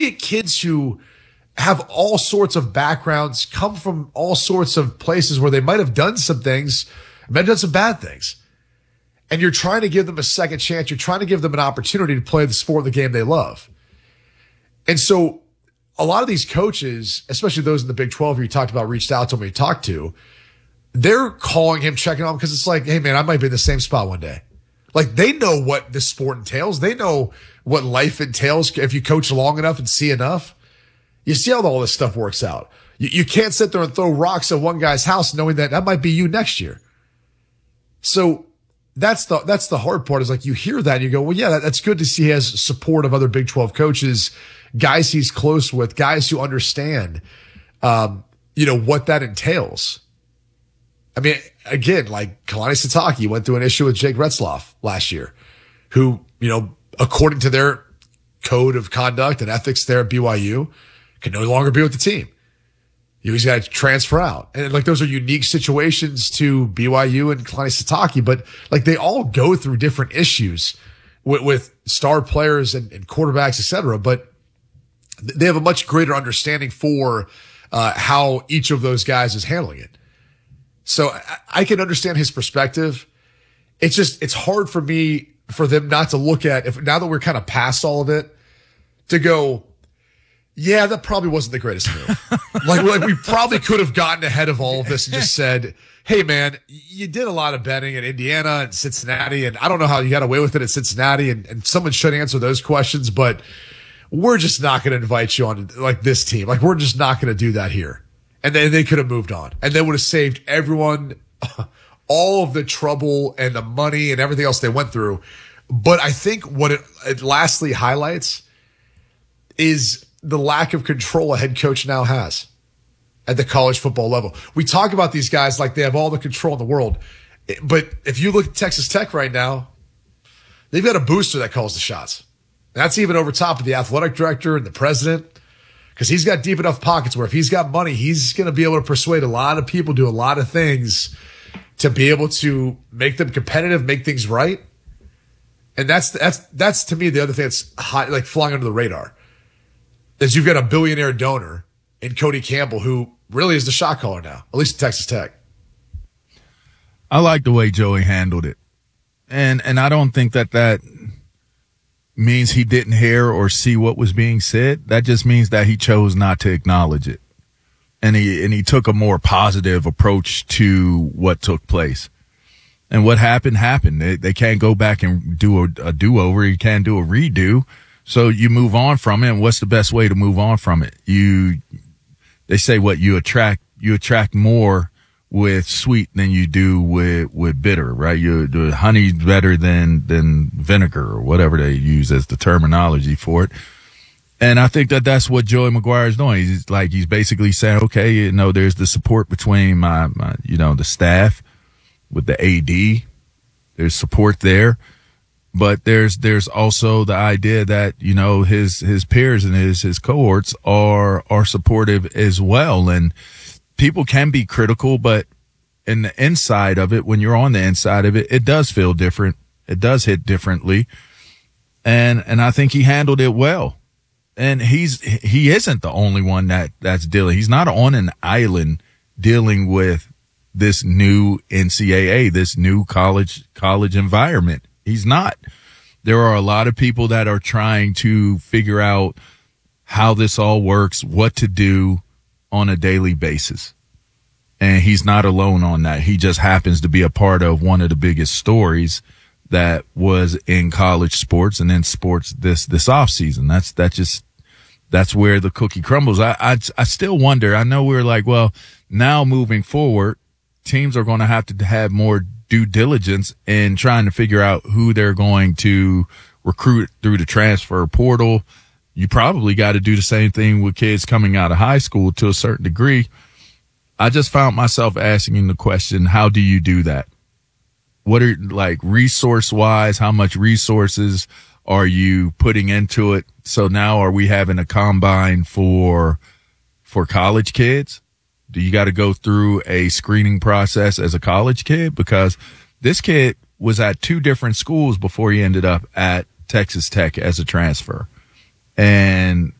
get kids who have all sorts of backgrounds, come from all sorts of places where they might have done some things, might have done some bad things. And you're trying to give them a second chance. You're trying to give them an opportunity to play the sport, the game they love. And so a lot of these coaches, especially those in the Big 12 who you talked about, reached out to him, you talked to, they're calling him, checking on him because it's like, hey man, I might be in the same spot one day. Like they know what this sport entails. They know what life entails if you coach long enough and see enough. You see how all this stuff works out. You can't sit there and throw rocks at one guy's house knowing that might be you next year. So that's the hard part is like you hear that and you go, well, yeah, that's good to see he has support of other Big 12 coaches, guys he's close with, guys who understand, what that entails. I mean, again, like Kalani Sitake went through an issue with Jake Retzloff last year, who, according to their code of conduct and ethics there at BYU, can no longer be with the team. He's got to transfer out. And like those are unique situations to BYU and Kalani Sitake, but like they all go through different issues with star players and quarterbacks, et cetera. But they have a much greater understanding for how each of those guys is handling it. So I can understand his perspective. It's hard for me, for them not to look at, now that we're kind of past all of it, to go, yeah, that probably wasn't the greatest move. like we probably could have gotten ahead of all of this and just said, hey man, you did a lot of betting at Indiana and Cincinnati, and I don't know how you got away with it at Cincinnati, and someone should answer those questions, but we're just not going to invite you on like this team. Like we're just not going to do that here. And then they could have moved on and they would have saved everyone all of the trouble and the money and everything else they went through. But I think what it lastly highlights is the lack of control a head coach now has at the college football level. We talk about these guys like they have all the control in the world. But if you look at Texas Tech right now, they've got a booster that calls the shots. That's even over top of the athletic director and the president, because he's got deep enough pockets where if he's got money, he's going to be able to persuade a lot of people to do a lot of things to be able to make them competitive, make things right. And that's to me the other thing that's hot, like flying under the radar, is you've got a billionaire donor in Cody Campbell, who really is the shot caller now, at least at Texas Tech. I like the way Joey handled it. And I don't think that means he didn't hear or see what was being said. That just means that he chose not to acknowledge it. And he took a more positive approach to what took place. And what happened. They can't go back and do a do-over. You can't do a redo. So you move on from it. And what's the best way to move on from it? They say you attract more with sweet than you do with bitter, right? The honey's better than vinegar or whatever they use as the terminology for it. And I think that that's what Joey McGuire is doing. He's basically saying, okay, there's the support between my the staff with the AD. There's support there, but there's also the idea that, his peers and his cohorts are supportive as well. And people can be critical, but in the inside of it, when you're on the inside of it, it does feel different. It does hit differently. And I think he handled it well. And he isn't the only one that's dealing. He's not on an island dealing with this new NCAA, this new college environment. He's not. There are a lot of people that are trying to figure out how this all works, what to do on a daily basis. And he's not alone on that. He just happens to be a part of one of the biggest stories that was in college sports and in sports this off season. That's where the cookie crumbles. I still wonder. I know we're like, well, now moving forward, teams are going to have more due diligence in trying to figure out who they're going to recruit through the transfer portal. You probably got to do the same thing with kids coming out of high school to a certain degree. I just found myself asking the question, how do you do that? What are, like, resource wise, how much resources are you putting into it? So now are we having a combine for college kids? Do you got to go through a screening process as a college kid? Because this kid was at two different schools before he ended up at Texas Tech as a transfer. And